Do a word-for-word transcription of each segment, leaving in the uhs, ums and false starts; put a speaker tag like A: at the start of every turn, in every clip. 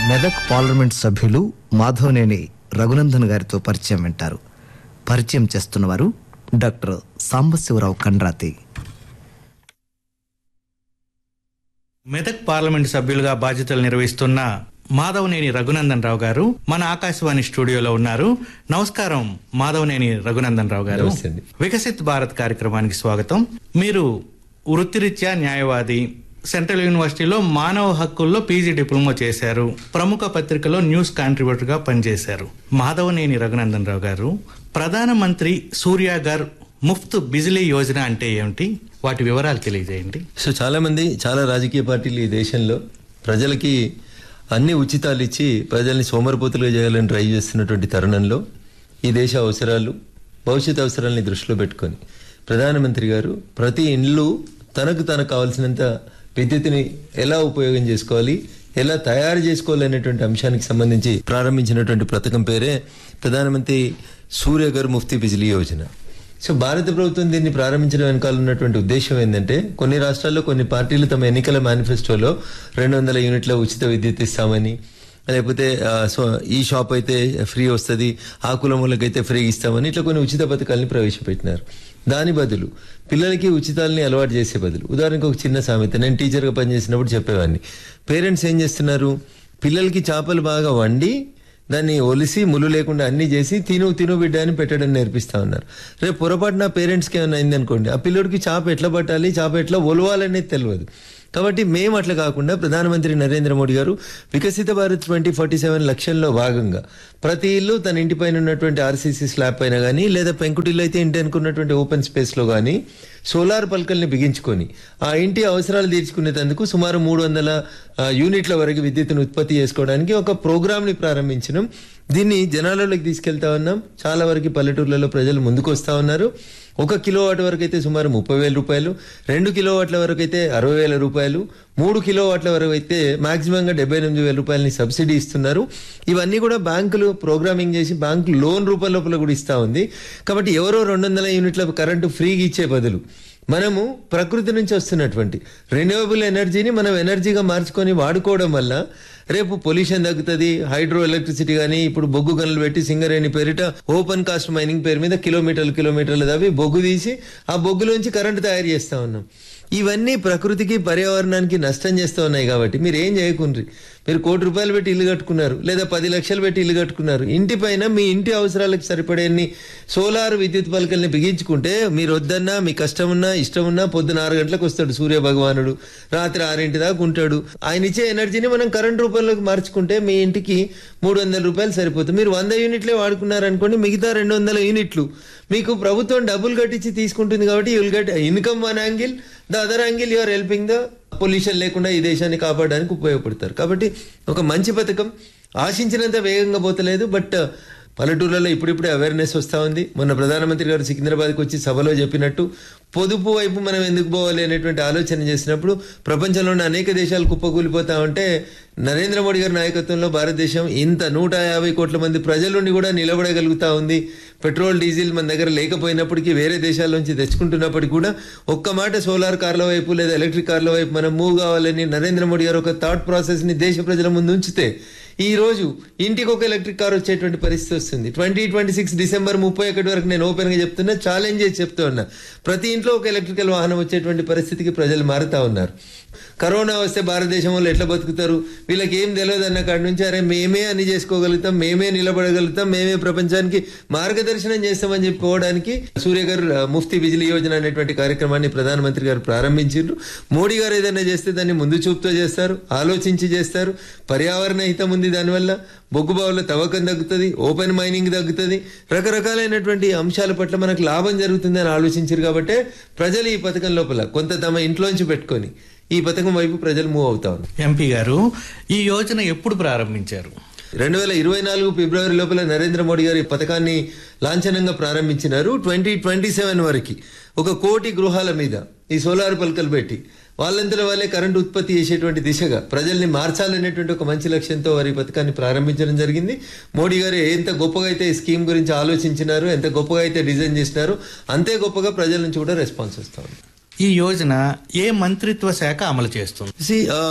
A: Medak parliament సభ్యులు మాధవనేని రఘునందన్ గారితో పరిచయం వింటారు. పరిచయం చేస్తున్నవారు డాక్టర్ సాంబశివరావు కండ్రాతి.
B: మెదక్ పార్లమెంట్ సభ్యులుగా బాధ్యతలు నిర్వహిస్తున్న మాధవనేని రఘునందన్ రావు గారు మన ఆకాశవాణి స్టూడియోలో ఉన్నారు. నమస్కారం మాధవనేని రఘునందన్ రావు గారు. వికసిత్ భారత్ కార్యక్రమానికి స్వాగతం. మీరు వృత్తిరీత్యా న్యాయవాది, సెంట్రల్ యూనివర్సిటీలో మానవ హక్కుల్లో పీజీ డిప్లొమా చేశారు. ప్రముఖ పత్రికలో న్యూస్ కాంట్రిబ్యూటర్ గా పనిచేశారు. మాధవనేని రఘునందన్ రావు గారు, ప్రధానమంత్రి సూర్యాగర్ ముఫ్త్ బిజిలీ యోజన అంటే ఏమిటి? వాటి వివరాలు తెలియజేయండి.
C: సో చాలా మంది, చాలా రాజకీయ పార్టీలు ఈ దేశంలో ప్రజలకి అన్ని ఉచితాలు ఇచ్చి ప్రజల్ని సోమరిపోతులుగా చేయాలని ట్రై చేస్తున్నటువంటి తరుణంలో ఈ దేశ అవసరాలు, భవిష్యత్ అవసరాలని దృష్టిలో పెట్టుకొని ప్రధానమంత్రి గారు ప్రతి ఇండ్లు తనకు తనకు కావాల్సినంత విద్యుత్తుని ఎలా ఉపయోగం చేసుకోవాలి, ఎలా తయారు చేసుకోవాలి అనేటువంటి అంశానికి సంబంధించి ప్రారంభించినటువంటి పథకం పేరే ప్రధానమంత్రి సూర్యగర్ ముఫ్తీ బిజిలీ యోజన. సో భారత ప్రభుత్వం దీన్ని ప్రారంభించడం వెనకాల ఉన్నటువంటి ఉద్దేశం ఏంటంటే, కొన్ని రాష్ట్రాల్లో కొన్ని పార్టీలు తమ ఎన్నికల మేనిఫెస్టోలో రెండు వందల యూనిట్ల ఉచిత విద్యుత్ ఇస్తామని, లేకపోతే సో ఈ షాప్ అయితే ఫ్రీ వస్తుంది, ఆ కులములకైతే ఫ్రీ ఇస్తామని ఇట్లా కొన్ని ఉచిత పథకాలని ప్రవేశపెట్టినారు. దాని బదులు పిల్లలకి ఉచితాలని అలవాటు చేసే బదులు, ఉదాహరణకు ఒక చిన్న సామెత, నేను టీచర్గా పనిచేసినప్పుడు చెప్పేవాడిని. పేరెంట్స్ ఏం చేస్తున్నారు, పిల్లలకి చేపలు బాగా వండి దాన్ని ఒలిసి ముళ్ళు లేకుండా అన్ని చేసి తిను తిను బిడ్డ అని పెట్టడం నేర్పిస్తా ఉన్నారు. రేపు పొరపాటున పేరెంట్స్కి ఏమైనా అయింది అనుకోండి, ఆ పిల్లడికి చేప ఎట్లా పట్టాలి, చేప ఎట్లా ఒలవాలనేది తెలియదు. కాబట్టి మేము అట్లా కాకుండా ప్రధానమంత్రి నరేంద్ర మోడీ గారు వికసిత భారత్ ట్వంటీ ఫార్టీ సెవెన్ లక్ష్యంలో భాగంగా ప్రతి ఇల్లు తన ఇంటి పైన ఉన్నటువంటి ఆర్సీసీ స్లాబ్ పైన కానీ, లేదా పెంకుటిల్లు అయితే ఇంటి అనుకున్నటువంటి ఓపెన్ స్పేస్లో కానీ సోలార్ పలకల్ని బిగించుకొని ఆ ఇంటి అవసరాలు తీర్చుకునేందుకు సుమారు మూడు వందల యూనిట్ల వరకు విద్యుత్తును ఉత్పత్తి చేసుకోవడానికి ఒక ప్రోగ్రామ్ని ప్రారంభించినాం. దీన్ని జనాలలోకి తీసుకెళ్తా ఉన్నాం. చాలా వరకు పల్లెటూర్లలో ప్రజలు ముందుకు వస్తూ ఉన్నారు. ఒక కిలోవాట్ వరకు అయితే సుమారు ముప్పై వేల రూపాయలు, రెండు కిలోవాట్ల వరకు అయితే అరవై వేల రూపాయలు, మూడు కిలోవాట్ల వరకు అయితే మాక్సిమంగా డెబ్బై ఎనిమిది వేల రూపాయలని సబ్సిడీ ఇస్తున్నారు. ఇవన్నీ కూడా బ్యాంకులు ప్రోగ్రామింగ్ చేసి బ్యాంకు లోన్ రూపం లోపల కూడా ఇస్తా ఉంది. కాబట్టి ఎవరో రెండు వందల యూనిట్ల కరెంటు ఫ్రీగా ఇచ్చే బదులు మనము ప్రకృతి నుంచి వస్తున్నటువంటి రెన్యూవబుల్ ఎనర్జీని మనం ఎనర్జీగా మార్చుకొని వాడుకోవడం వల్ల రేపు పొల్యూషన్ తగ్గుతుంది. హైడ్రో ఎలక్ట్రిసిటీ కానీ ఇప్పుడు బొగ్గు గనులు పెట్టి సింగరేణి పేరిట ఓపెన్ కాస్ట్ మైనింగ్ పేరు మీద కిలోమీటర్లు కిలోమీటర్లు తవ్వి బొగ్గు తీసి ఆ బొగ్గులోంచి కరెంటు తయారు చేస్తా ఉన్నాం. ఇవన్నీ ప్రకృతికి పర్యావరణానికి నష్టం చేస్తూ ఉన్నాయి. కాబట్టి మీరు ఏం చేయకుండ్రి, మీరు కోటి రూపాయలు పెట్టి ఇల్లు కట్టుకున్నారు, లేదా పది లక్షలు పెట్టి ఇల్లు కట్టుకున్నారు, ఇంటి పైన మీ ఇంటి అవసరాలకు సరిపడేన్ని సోలార్ విద్యుత్ పలకల్ని బిగించుకుంటే మీరు వద్దన్నా, మీ కష్టం ఉన్నా ఇష్టం ఉన్నా పొద్దున ఆరు గంటలకు వస్తాడు సూర్య భగవానుడు, రాత్రి ఆరింటి దాకా ఉంటాడు. ఆయన ఇచ్చే ఎనర్జీని మనం కరెంట్ రూపంలోకి మార్చుకుంటే మీ ఇంటికి మూడు వందల రూపాయలు సరిపోతుంది. మీరు వంద యూనిట్లే వాడుకున్నారనుకోండి, మిగతా రెండు వందల యూనిట్లు మీకు ప్రభుత్వం డబ్బులు కట్టించి తీసుకుంటుంది. కాబట్టి you will get income one angle, the other angle you are helping the pollution లేకుండా ఈ దేశాన్ని కాపాడడానికి ఉపయోగపడతారు. కాబట్టి ఒక మంచి పథకం, ఆశించినంత వేగంగా పోతలేదు, బట్ పల్లెటూర్లలో ఇప్పుడిప్పుడే అవేర్నెస్ వస్తూ ఉంది. మొన్న ప్రధానమంత్రి గారు సికింద్రాబాద్కి వచ్చి సభలో చెప్పినట్టు పొదుపు వైపు మనం ఎందుకు పోవాలి అనేటువంటి ఆలోచన చేసినప్పుడు ప్రపంచంలోని అనేక దేశాలు కుప్పకూలిపోతా ఉంటే నరేంద్ర మోడీ గారి నాయకత్వంలో భారతదేశం ఇంత నూట యాభై కోట్ల మంది ప్రజలుండి కూడా నిలబడగలుగుతా ఉంది. పెట్రోల్ డీజిల్ మన దగ్గర లేకపోయినప్పటికీ, వేరే దేశాల నుంచి తెచ్చుకుంటున్నప్పటికీ కూడా ఒక్క మాట సోలార్ కార్ల వైపు లేదా ఎలక్ట్రిక్ కార్ల వైపు మనం మూవ్ కావాలని నరేంద్ర మోడీ గారు ఒక థాట్ ప్రాసెస్ని దేశ ప్రజల ముందు ఉంచితే ఈ రోజు ఇంటికి ఒక ఎలక్ట్రిక్ కార్ వచ్చేటువంటి పరిస్థితి వస్తుంది. ట్వంటీ ట్వంటీ సిక్స్ డిసెంబర్ ముప్పై ఒకటి వరకు నేను ఓపెన్ గా చెప్తున్నా, ఛాలెంజ్ చేసి చెప్తూ ఉన్నా, ప్రతి ఇంట్లో ఒక ఎలక్ట్రికల్ వాహనం వచ్చేటువంటి పరిస్థితికి ప్రజలు మారుతా ఉన్నారు. కరోనా వస్తే భారతదేశం వాళ్ళు ఎట్లా బతుకుతారు, వీళ్ళకి ఏం తెలియదు అన్న కాడి నుంచి అరే మేమే అన్ని చేసుకోగలుగుతాం, మేమే నిలబడగలుగుతాం, మేమే ప్రపంచానికి మార్గదర్శనం చేస్తామని చెప్పుకోవడానికి సూర్యగర్ ముఫ్తీ బిజిలీ యోజన అనేటువంటి కార్యక్రమాన్ని ప్రధానమంత్రి గారు ప్రారంభించారు. మోడీ గారు ఏదైనా చేస్తే దాన్ని ముందు చూపుతో చేస్తారు, ఆలోచించి చేస్తారు. పర్యావరణ హితం ఉంది దానివల్ల, బొగ్గు బావుల తవ్వకం తగ్గుతుంది, ఓపెన్ మైనింగ్ తగ్గుతుంది, రకరకాలైనటువంటి అంశాల పట్ల మనకు లాభం జరుగుతుంది అని ఆలోచించారు. కాబట్టి ప్రజలు ఈ పథకం లోపల కొంత తమ ఇంట్లోంచి పెట్టుకొని ఈ పథకం వైపు ప్రజలు మూవ్ అవుతా ఉన్నారు.
B: ఎంపీ గారు, ఈ యోజన ఎప్పుడు ప్రారంభించారు?
C: రెండు వేల ఇరవై నాలుగు ఫిబ్రవరి లోపల నరేంద్ర మోడీ గారు ఈ పథకాన్ని లాంఛనంగా ప్రారంభించినారు. ట్వంటీ ట్వంటీ సెవెన్ వరకు ఒక కోటి గృహాల మీద ఈ సోలార్ పలకలు పెట్టి వాళ్ళంతలో వాళ్ళే కరెంటు ఉత్పత్తి చేసేటువంటి దిశగా ప్రజల్ని మార్చాలనేటువంటి ఒక మంచి లక్ష్యంతో వారి పథకాన్ని ప్రారంభించడం జరిగింది. మోడీ గారు ఎంత గొప్పగా అయితే ఈ స్కీమ్ గురించి ఆలోచించినారు, ఎంత గొప్పగా అయితే డిజైన్ చేసినారు, అంతే గొప్పగా ప్రజల నుంచి కూడా రెస్పాన్స్ వస్తుంది.
B: ఈ యోజన ఏ మంత్రిత్వ శాఖ అమలు చేస్తుంది?
C: సి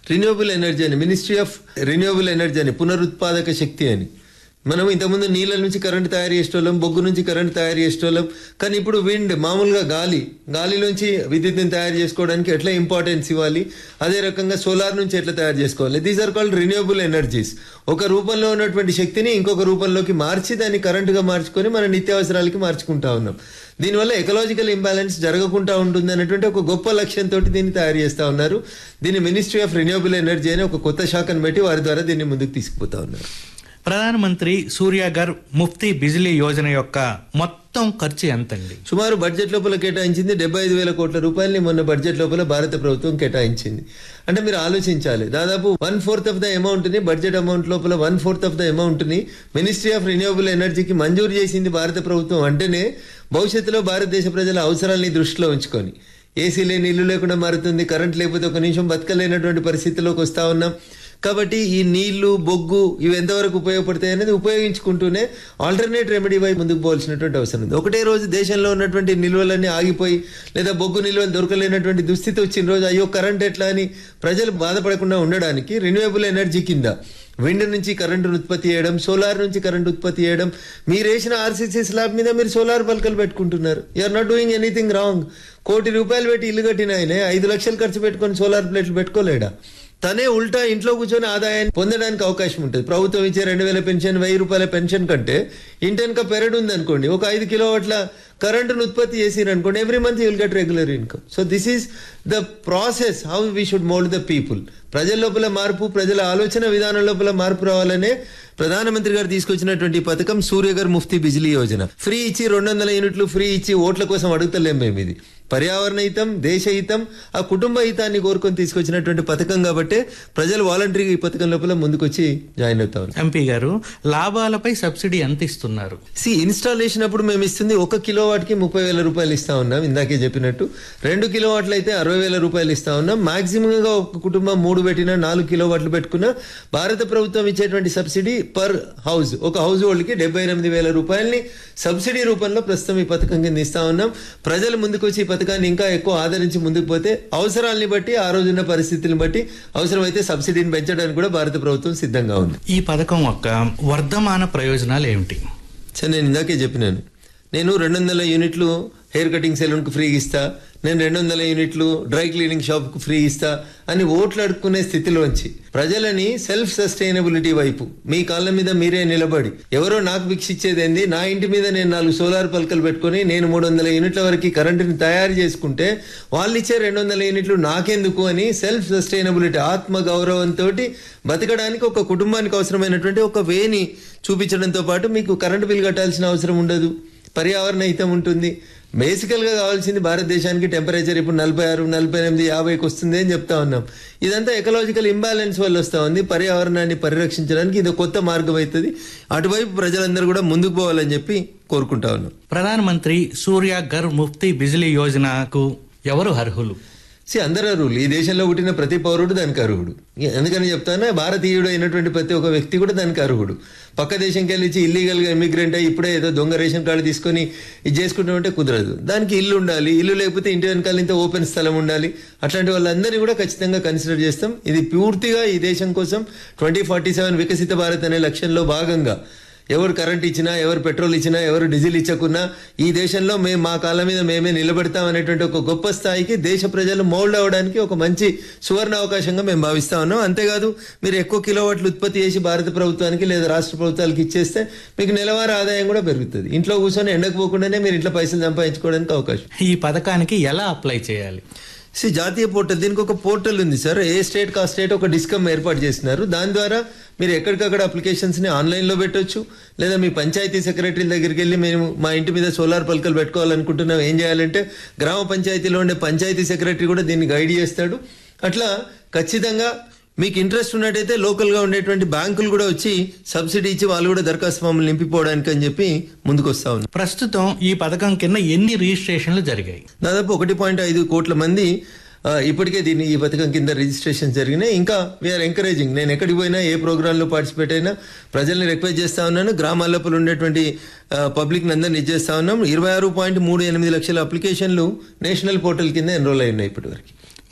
C: రిన్యూవబుల్ ఎనర్జీ అని, మినిస్ట్రీ ఆఫ్ రిన్యూవబుల్ ఎనర్జీ అని, పునరుత్పాదక శక్తి అని. మనం ఇంతకుముందు నీళ్ళ నుంచి కరెంట్ తయారు చేసేటోళ్ళం, బొగ్గు నుంచి కరెంట్ తయారు చేసేటోళ్ళం. కానీ ఇప్పుడు విండ్, మామూలుగా గాలి, గాలిలోంచి విద్యుత్ని తయారు చేసుకోవడానికి ఎట్లా ఇంపార్టెన్స్ ఇవ్వాలి, అదే రకంగా సోలార్ నుంచి ఎట్లా తయారు చేసుకోవాలి. These are called renewable energies. ఒక రూపంలో ఉన్నటువంటి శక్తిని ఇంకొక రూపంలోకి మార్చి దాన్ని కరెంటుగా మార్చుకొని మన నిత్యావసరాలకి మార్చుకుంటా ఉన్నాం. దీనివల్ల ఎకలాజికల్ ఇంబ్యాలెన్స్ జరగకుండా ఉంటుంది అనేటువంటి ఒక గొప్ప లక్ష్యంతో దీన్ని తయారు చేస్తా ఉన్నారు. దీన్ని మినిస్ట్రీ ఆఫ్ రిన్యూవబుల్ ఎనర్జీ అని ఒక కొత్త శాఖను పెట్టి వారి ద్వారా దీన్ని ముందుకు తీసుకుపోతా ఉన్నారు.
B: ప్రధానమంత్రి సూర్యఘర్ ముఫ్తీ బిజిలీ యోజన యొక్క మొత్తం ఖర్చు ఎంతండి?
C: సుమారు బడ్జెట్ లోపల కేటాయించింది డెబ్బై ఐదు వేల కోట్ల రూపాయలని మొన్న బడ్జెట్ లోపల భారత ప్రభుత్వం కేటాయించింది. అంటే మీరు ఆలోచించాలి, దాదాపు one fourth of the amount ని, బడ్జెట్ అమౌంట్ లోపల one fourth of the amount ని మినిస్ట్రీ ఆఫ్ రిన్యూవబుల్ ఎనర్జీకి మంజూరు చేసింది భారత ప్రభుత్వం. అంటేనే భవిష్యత్తులో భారతదేశ ప్రజల అవసరాలని దృష్టిలో ఉంచుకొని, ఏసీ లేని ఇల్లు లేకుండా మారుతుంది, కరెంట్ లేకపోతే ఒక నిమిషం బతకలేనటువంటి పరిస్థితిలోకి వస్తా ఉన్నాం. కాబట్టి ఈ నీళ్లు, బొగ్గు ఇవి ఎంతవరకు ఉపయోగపడతాయి అనేది ఉపయోగించుకుంటూనే ఆల్టర్నేట్ రెమెడీ వైపు ముందుకు పోవాల్సినటువంటి అవసరం ఉంది. ఒకటే రోజు దేశంలో ఉన్నటువంటి నిల్వలన్నీ ఆగిపోయి లేదా బొగ్గు నిల్వలు దొరకలేనటువంటి దుస్థితి వచ్చిన రోజు అయ్యో కరెంట్ ఎట్లా అని ప్రజలు బాధపడకుండా ఉండడానికి రిన్యూవబుల్ ఎనర్జీ కింద విండ్ నుంచి కరెంటు ఉత్పత్తి చేయడం, సోలార్ నుంచి కరెంట్ ఉత్పత్తి చేయడం. మీరు వేసిన ఆర్సీసీ స్లాబ్ మీద మీరు సోలార్ పలకలు పెట్టుకుంటున్నారు. You're not doing anything wrong. కోటి రూపాయలు పెట్టి ఇల్లు కట్టిన ఆయనే ఐదు లక్షలు ఖర్చు పెట్టుకొని సోలార్ ప్లేట్లు పెట్టుకోలేడా? తనే ఉల్టా ఇంట్లో కూర్చొని ఆదాయాన్ని పొందడానికి అవకాశం ఉంటుంది. ప్రభుత్వం ఇచ్చే రెండు వేల పెన్షన్, వెయ్యి రూపాయల పెన్షన్ కంటే ఇంటెనక పెరడు ఉంది అనుకోండి, ఒక ఐదు కిలోవాట్ల కరెంటును ఉత్పత్తి చేసిరనుకోండి, every month you will get regular income. So this is the process how we should mould the people. ప్రజల లోపల మార్పు, ప్రజల ఆలోచన విధానం లోపల మార్పు రావాలనే ప్రధానమంత్రి గారు తీసుకొచ్చినటువంటి పథకం సూర్యఘర్ ముఫ్తీ బిజిలీ యోజన. ఫ్రీ ఇచ్చి రెండు వందల యూనిట్లు ఫ్రీ ఇచ్చి ఓట్ల కోసం అడుగుతలేం మేము. ఇది పర్యావరణ హితం, దేశ హితం, ఆ కుటుంబ హితాన్ని కోరుకొని తీసుకొచ్చినటువంటి పథకం కాబట్టి ప్రజలు వాలంటరీగా ఈ పథకం లోపల ముందుకొచ్చి జాయిన్ అవుతా ఉన్నారు.
B: ఎంపీ గారు, లాభాలపై సబ్సిడీ ఎంత ఇస్తున్నారు?
C: సి ఇన్స్టాలేషన్ అప్పుడు మేము ఇస్తుంది ఒక కిలో వాట్కి ముప్పై వేల రూపాయలు ఇస్తా ఉన్నాం. ఇందాకే చెప్పినట్టు రెండు కిలో వాట్లు అయితే అరవై వేల రూపాయలు ఇస్తా ఉన్నాం. మాక్సిమం గా ఒక కుటుంబం మూడు పెట్టినా, నాలుగు కిలో వాట్లు పెట్టుకున్నా భారత ప్రభుత్వం ఇచ్చేటువంటి సబ్సిడీ పర్ హౌస్, ఒక హౌస్ హోల్డ్ కి డెబ్బై ఎనిమిది వేల రూపాయలని సబ్సిడీ రూపంలో ప్రస్తుతం ఈ పథకం కింద ఇస్తా ఉన్నాం. ప్రజలు ముందుకు వచ్చి ఈ పథకాన్ని ఇంకా ఎక్కువ ఆదరించి ముందుకు పోతే అవసరాలని బట్టి, ఆ రోజున్న పరిస్థితులను బట్టి అవసరమైతే సబ్సిడీని పెంచడానికి కూడా భారత ప్రభుత్వం సిద్ధంగా ఉంది.
B: ఈ పథకం యొక్క వర్ధమాన ప్రయోజనాలు ఏమిటి?
C: సరే, నేను ఇందాకే చెప్పినాను, నేను రెండు వందల యూనిట్లు హెయిర్ కటింగ్ సెలూన్కు ఫ్రీ ఇస్తా, నేను రెండు వందల యూనిట్లు డ్రై క్లీనింగ్ షాప్కు ఫ్రీ ఇస్తా అని ఓట్లు అడుక్కునే స్థితిలోంచి ప్రజలని సెల్ఫ్ సస్టైనబిలిటీ వైపు, మీ కాళ్ళ మీద మీరే నిలబడి, ఎవరో నాకు భిక్షిచ్చేదేంది, నా ఇంటి మీద నేను నాలుగు సోలార్ పలకలు పెట్టుకుని నేను మూడు వందల యూనిట్ల వరకు కరెంటుని తయారు చేసుకుంటే వాళ్ళు ఇచ్చే రెండు వందల యూనిట్లు నాకెందుకు అని సెల్ఫ్ సస్టైనబిలిటీ, ఆత్మ గౌరవంతో బతకడానికి ఒక కుటుంబానికి అవసరమైనటువంటి ఒక వేని చూపించడంతో పాటు మీకు కరెంటు బిల్ కట్టాల్సిన అవసరం ఉండదు, పర్యావరణ హితం ఉంటుంది. బేసికల్ గా కావాల్సింది భారతదేశానికి టెంపరేచర్ ఇప్పుడు నలభై ఆరు నలభై ఎనిమిది యాభైకి వస్తుంది అని చెప్తా ఉన్నాం. ఇదంతా ఎకలాజికల్ ఇంబ్యాలెన్స్ వల్ల వస్తా ఉంది. పర్యావరణాన్ని పరిరక్షించడానికి ఇది కొత్త మార్గం అవుతుంది. అటువైపు ప్రజలందరూ కూడా ముందుకు పోవాలని చెప్పి కోరుకుంటా ఉన్నాం.
B: ప్రధానమంత్రి సూర్యఘర్ ముఫ్తీ బిజిలీ యోజనకు ఎవరు అర్హులు?
C: సి అందరూ అర్హులు. ఈ దేశంలో పుట్టిన ప్రతి పౌరుడు దానికి అర్హుడు. ఎందుకని చెప్తానా, భారతీయుడు అయినటువంటి ప్రతి ఒక్క వ్యక్తి కూడా దానికి అర్హుడు. పక్క దేశంకి వెళ్ళి ఇల్లీగల్ గా ఇమిగ్రెంట్ అయ్యి ఇప్పుడే ఏదో దొంగ రేషన్ కార్డు తీసుకొని ఇది చేసుకుంటామంటే కుదరదు. దానికి ఇల్లు ఉండాలి, ఇల్లు లేకపోతే ఇంటి వెనకాల ఇంత ఓపెన్ స్థలం ఉండాలి. అట్లాంటి వాళ్ళందరినీ కూడా ఖచ్చితంగా కన్సిడర్ చేస్తాం. ఇది పూర్తిగా ఈ దేశం కోసం ట్వంటీ ఫార్టీ సెవెన్ వికసిత భారత్ అనే లక్ష్యంలో భాగంగా ఎవరు కరెంట్ ఇచ్చినా, ఎవరు పెట్రోల్ ఇచ్చినా, ఎవరు డీజిల్ ఇచ్చకున్నా ఈ దేశంలో మేము మా కాళ్ళ మీద మేమే నిలబెడతాం అనేటువంటి ఒక గొప్ప స్థాయికి దేశ ప్రజలు మౌల్డ్ అవ్వడానికి ఒక మంచి సువర్ణ అవకాశంగా మేము భావిస్తా ఉన్నాం. అంతేకాదు, మీరు ఎక్కువ కిలోవాట్లు ఉత్పత్తి చేసి భారత ప్రభుత్వానికి లేదా రాష్ట్ర ప్రభుత్వాలకు ఇచ్చేస్తే మీకు నెలవారీ ఆదాయం కూడా పెరుగుతుంది. ఇంట్లో కూర్చొని ఎండకు పోకుండానే మీరు ఇంట్లో పైసలు సంపాదించుకోవడానికి అవకాశం.
B: ఈ పథకానికి ఎలా అప్లై చేయాలి?
C: సి జాతీయ పోర్టల్, దీనికి ఒక పోర్టల్ ఉంది సార్. ఏ స్టేట్ కా స్టేట్ ఒక డిస్కమ్ ఏర్పాటు చేసినారు. దాని ద్వారా మీరు ఎక్కడికక్కడ అప్లికేషన్స్ ని ఆన్లైన్ లో పెట్టొచ్చు, లేదా మీ పంచాయతీ సెక్రటరీల దగ్గరికి వెళ్ళి మేము మా ఇంటి మీద సోలార్ పలకలు పెట్టుకోవాలనుకుంటున్నాం, ఏం చేయాలంటే గ్రామ పంచాయతీలో ఉండే పంచాయతీ సెక్రటరీ కూడా దీన్ని గైడ్ చేస్తాడు. అట్లా ఖచ్చితంగా మీకు ఇంట్రెస్ట్ ఉన్నట్టయితే లోకల్ గా ఉండేటువంటి బ్యాంకులు కూడా వచ్చి సబ్సిడీ ఇచ్చి వాళ్ళు కూడా దరఖాస్తు ఫామ్లు నింపిపోవడానికి అని చెప్పి ముందుకు వస్తా ఉన్నారు.
B: ప్రస్తుతం ఈ పథకం కింద ఎన్ని రిజిస్ట్రేషన్లు జరిగాయి?
C: దాదాపు ఒకటి పాయింట్ ఐదు కోట్ల మంది ఇప్పటికే దీన్ని ఈ పథకం కింద రిజిస్ట్రేషన్ జరిగినాయి. ఇంకా వీఆర్ ఎంకరేజింగ్, నేను ఎక్కడికి పోయినా ఏ ప్రోగ్రాంలో పార్టిసిపేట్ అయినా ప్రజల్ని రిక్వెస్ట్ చేస్తా ఉన్నాను. గ్రామాల లోపల ఉండేటువంటి పబ్లిక్ అందరిని ఇచ్చేస్తా ఉన్నాం. ఇరవై ఆరు పాయింట్ మూడు ఎనిమిది లక్షల అప్లికేషన్లు నేషనల్ పోర్టల్ కింద ఎన్రోల్ అయి ఉన్నాయి ఇప్పటి వరకు.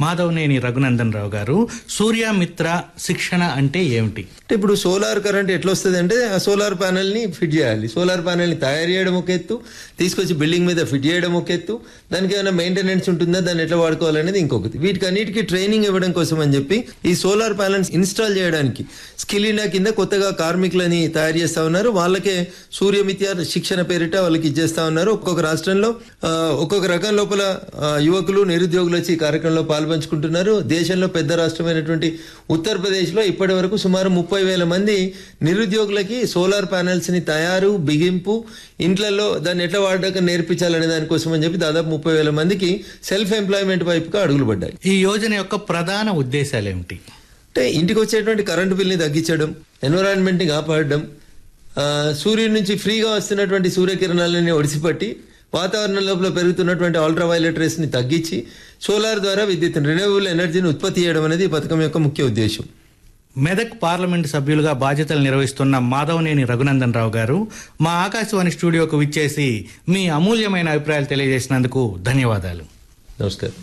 B: మాధవనేని రఘునందన్ రావు గారు, సూర్యమిత్ర శిక్షణ అంటే ఏమిటి?
C: అంటే ఇప్పుడు సోలార్ కరెంట్ ఎట్లా వస్తుంది అంటే ఆ సోలార్ ప్యానెల్ ని ఫిట్ చేయాలి. సోలార్ ప్యానెల్ ని తయారు చేయడం ఒక ఎత్తు, తీసుకొచ్చి బిల్డింగ్ మీద ఫిట్ చేయడం ఒక ఎత్తు, దానికి ఏమైనా మెయింటెనెన్స్ ఉంటుందా, దాన్ని ఎట్లా వాడుకోవాలనేది ఇంకొకటి. వీటికి అన్నిటికీ ట్రైనింగ్ ఇవ్వడం కోసం అని చెప్పి ఈ సోలార్ ప్యానెల్స్ ఇన్స్టాల్ చేయడానికి స్కిల్ ఇండియా కింద కొత్తగా కార్మికులని తయారు చేస్తా ఉన్నారు. వాళ్ళకే సూర్యమిత్ర శిక్షణ పేరిట వాళ్ళకి ఇచ్చేస్తా ఉన్నారు. ఒక్కొక్క రాష్ట్రంలో ఆ, ఒక్కొక్క రకం లోపల ఆ, యువకులు నిరుద్యోగులు వచ్చి ఈ కార్యక్రమంలో పాల్పంచుకుంటున్నారు. దేశంలో పెద్ద రాష్ట్రమైనటువంటి ఉత్తరప్రదేశ్ లో ఇప్పటి వరకు సుమారు ముప్పై వేల మంది నిరుద్యోగులకి సోలార్ ప్యానెల్స్ ని తయారు, బిగింపు, ఇంట్లలో దాన్ని ఎట్లా వాడక నేర్పించాలనే దానికోసం అని చెప్పి దాదాపు ముప్పై వేల మందికి సెల్ఫ్ ఎంప్లాయ్మెంట్ వైపుగా అడుగులు పడ్డాయి.
B: ఈ యోజన యొక్క ప్రధాన ఉద్దేశాలు ఏమిటి?
C: అంటే ఇంటికి వచ్చేటువంటి కరెంటు బిల్ని తగ్గించడం, ఎన్విరాన్మెంట్ని కాపాడడం, ఆ, సూర్యుడి నుంచి ఫ్రీగా వస్తున్నటువంటి సూర్యకిరణాలని ఒడిసిపట్టి వాతావరణం లోపల పెరుగుతున్నటువంటి అల్ట్రా వైలెట్ రేస్ ని తగ్గించి సోలార్ ద్వారా విద్యుత్ రిన్యూవబుల్ ఎనర్జీని ఉత్పత్తి చేయడం అనేది ఈ పథకం యొక్క ముఖ్య ఉద్దేశం.
B: మెదక్ పార్లమెంటు సభ్యులుగా బాధ్యతలు నిర్వహిస్తున్న మాధవనేని రఘునందన్ రావు గారు మా ఆకాశవాణి స్టూడియోకు విచ్చేసి మీ అమూల్యమైన అభిప్రాయాలు తెలియజేసినందుకు ధన్యవాదాలు.
C: నమస్కారం.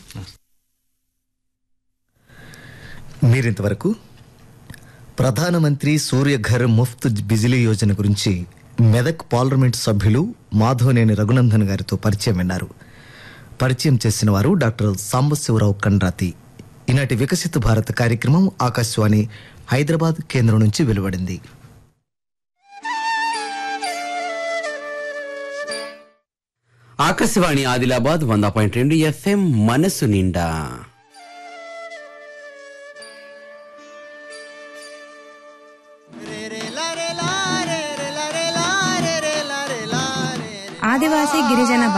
A: మీరింతవరకు ప్రధానమంత్రి సూర్యఘర్ ముఫ్త్ బిజిలీ యోజన గురించి మెదక్ పార్లమెంట్ సభ్యులు మాధవనేని రఘునందన్ గారితో పరిచయం విన్నారు. పరిచయం చేసిన వారు డాక్టర్ సాంబశివరావు కండ్రాతి. ఈనాటి వికసిత భారత్ కార్యక్రమం ఆకాశవాణి హైదరాబాద్ కేంద్రం నుంచి వెలువడింది.
D: ఆకాశవాణి ఆదిలాబాద్ వంద పాయింట్ రెండు ఎఫ్ఎం మనసు నిండా.
E: ఆదివాసీ గిరిజన